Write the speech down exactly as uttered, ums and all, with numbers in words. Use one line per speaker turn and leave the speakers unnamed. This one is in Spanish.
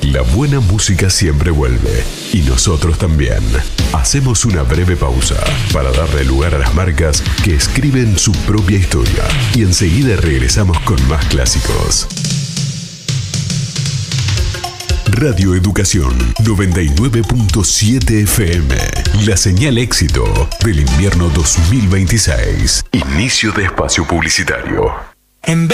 La buena música siempre vuelve, y nosotros también. Hacemos una breve pausa para darle lugar a las marcas que escriben su propia historia, y enseguida regresamos con más clásicos. Radio Educación noventa y nueve punto siete F M. La señal éxito del invierno dos mil veintiséis. Inicio de espacio publicitario.
En